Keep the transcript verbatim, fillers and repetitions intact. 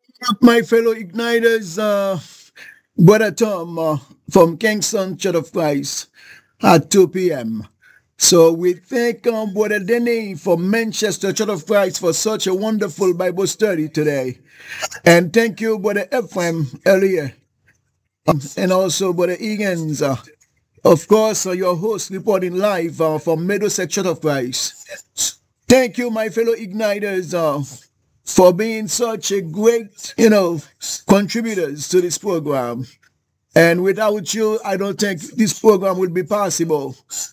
My fellow igniters, uh, Brother Tom uh, from Kingston Church of Christ at two p m. So we thank um, Brother Denny from Manchester Church of Christ for such a wonderful Bible study today. And thank you, Brother Ephraim, earlier. And also Brother Egan's, uh, of course, uh, your host reporting live uh, from Middlesex Church of Christ. Thank you, my fellow igniters, uh, for being such a great, you know, contributors to this program. And without you, I don't think this program would be possible.